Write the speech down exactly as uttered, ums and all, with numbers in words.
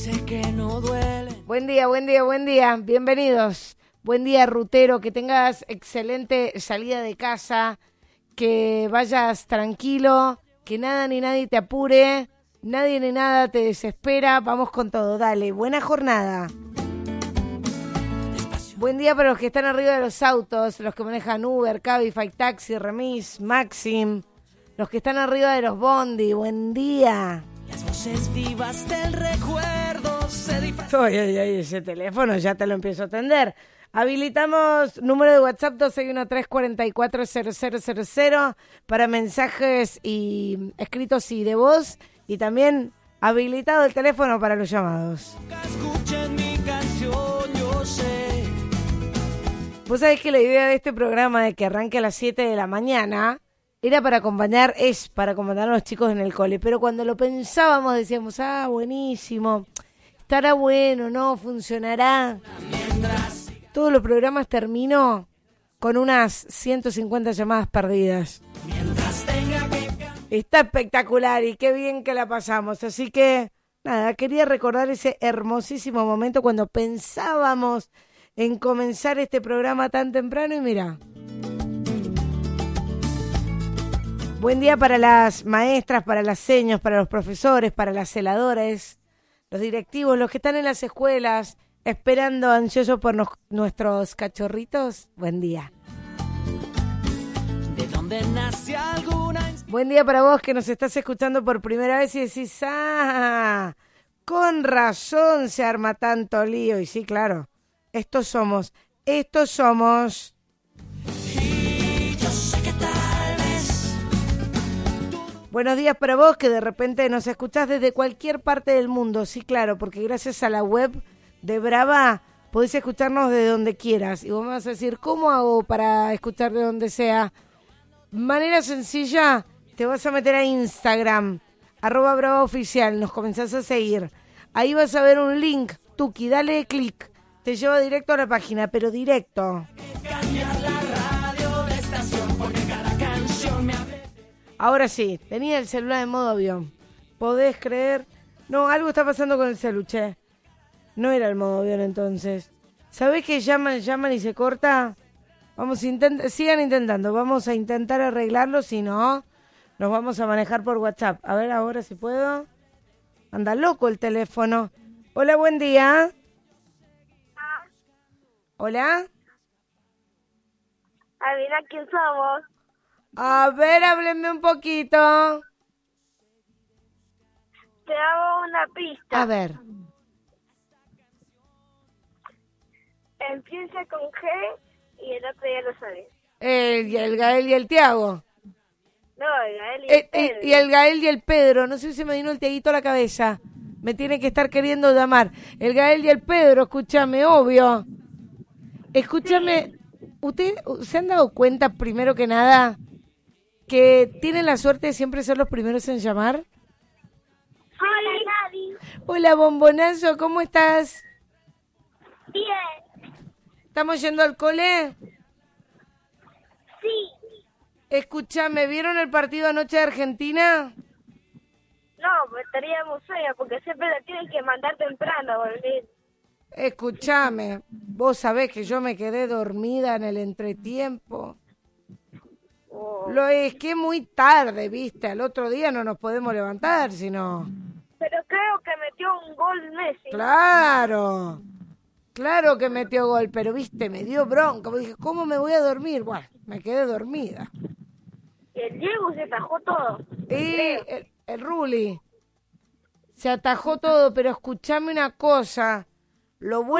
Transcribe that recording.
sé que no duele. Buen día, buen día, buen día. Bienvenidos. Buen día, rutero. Que tengas excelente salida de casa. Que vayas tranquilo. Que nada ni nadie te apure. Nadie ni nada te desespera. Vamos con todo. Dale, buena jornada. Buen día para los que están arriba de los autos. Los que manejan Uber, Cabify, Taxi, Remis, Maxim. Los que están arriba de los bondi. Buen día. Las voces vivas del recuerdo se disfrazan. Ay, ay, ay, ese teléfono ya te lo empiezo a atender. Habilitamos número de WhatsApp dos seis uno tres, cuatro cuatro cero cero cero cero para mensajes y escritos y de voz. Y también habilitado el teléfono para los llamados. Escuchen mi canción, yo sé. Vos sabés que la idea de este programa de que arranque a las siete de la mañana era para acompañar, es para acompañar a los chicos en el cole, pero cuando lo pensábamos decíamos, ah, buenísimo, estará bueno, ¿no? Funcionará. Todos los programas terminó con unas ciento cincuenta llamadas perdidas. Mientras tenga que... Está espectacular y qué bien que la pasamos, así que, nada, quería recordar ese hermosísimo momento cuando pensábamos en comenzar este programa tan temprano y mira... Buen día para las maestras, para las seños, para los profesores, para las celadoras, los directivos, los que están en las escuelas, esperando ansiosos por nos, nuestros cachorritos. Buen día. ¿De dónde nace alguna... Buen día para vos que nos estás escuchando por primera vez y decís, ah, con razón se arma tanto lío. Y sí, claro, estos somos, estos somos... Y yo sé que tal vez... Buenos días para vos que de repente nos escuchás desde cualquier parte del mundo. Sí, claro, porque gracias a la web de Brava podés escucharnos de donde quieras. Y vos me vas a decir, ¿cómo hago para escuchar de donde sea? Manera sencilla, te vas a meter a Instagram, arroba Brava Oficial, nos comenzás a seguir. Ahí vas a ver un link, tuki, dale clic, te lleva directo a la página, pero directo. Cambiar la radio de estación porque cada canción me abre... Ahora sí, tenía el celular en modo avión. ¿Podés creer? No, algo está pasando con el celu, che. No era el modo avión entonces. ¿Sabés que llaman, llaman y se corta? Vamos, intent- sigan intentando. Vamos a intentar arreglarlo. Si no, nos vamos a manejar por WhatsApp. A ver ahora si puedo. Anda loco el teléfono. Hola, buen día. Hola. Adivina quién somos. A ver, háblenme un poquito. Te hago una pista. A ver. Empieza con G y el otro ya lo sabes. El, el Gael y el Tiago. No, el Gael y el Eh, Pedro. y, y el Gael y el Pedro. No sé si se me vino el Tiaguito a la cabeza. Me tiene que estar queriendo llamar. El Gael y el Pedro, escúchame, obvio. Escúchame, ¿usted se han dado cuenta, primero que nada, que tienen la suerte de siempre ser los primeros en llamar? Hola, Gaby. Hola, bombonazo, ¿cómo estás? Bien. ¿Estamos yendo al cole? Sí. Escúchame, ¿vieron el partido anoche de Argentina? No, pues estaríamos sueños porque siempre lo tienen que mandar temprano a volver. Escúchame, vos sabés que yo me quedé dormida en el entretiempo. Oh. Lo es que muy tarde, viste, al otro día no nos podemos levantar, sino... Pero creo que metió un gol Messi. Claro, claro que metió gol, pero viste, me dio bronca, dije, ¿cómo me voy a dormir? Bueno, me quedé dormida. Y el Diego se atajó todo. Y Creo. el, el Ruli se atajó todo, pero escuchame una cosa, lo bueno